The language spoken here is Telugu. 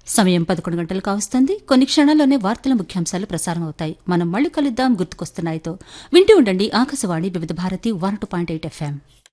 సమయం 11 గంటలు కావస్తుంది. కొన్ని క్షణాల్లోనే వార్తల ముఖ్యాంశాలు ప్రసారం అవుతాయి. మనం మళ్ళీ కలుద్దాం గుర్తుకొస్తున్నాయితో. వింటూ ఉండండి ఆకాశవాణి వివిధ భారతి 102.8 FM.